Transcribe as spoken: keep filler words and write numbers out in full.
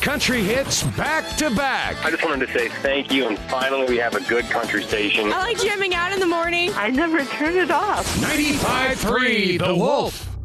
country hits back to back. I just wanted to say thank you, and finally we have a good country station. I like jamming out in the morning. I never turn it off. ninety-five point three The Wolf.